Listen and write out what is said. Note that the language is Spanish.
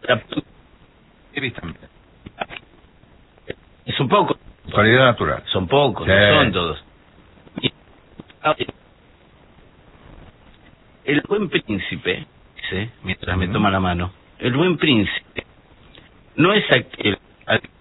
Iris también. Es un poco. Cualidad natural. Son pocos, Sí. no son todos. El buen príncipe, dice, mientras me toma la mano, el buen príncipe no es aquel al